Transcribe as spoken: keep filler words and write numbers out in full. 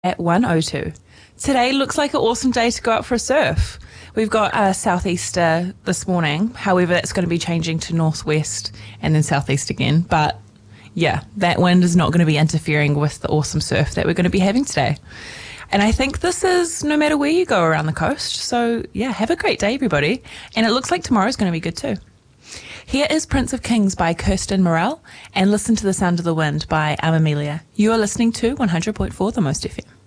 At one oh two. Today looks like an awesome day to go out for a surf. We've got a southeaster this morning. However, it's going to be changing to northwest and then southeast again. But yeah, that wind is not going to be interfering with the awesome surf that we're going to be having today. And I think this is no matter where you go around the coast. So yeah, have a great day, everybody. And it looks like tomorrow's going to be good too. Here is Prince of Kings by Kirsten Morel and Listen to the Sound of the Wind by Amamelia. You are listening to one hundred point four The Most F M.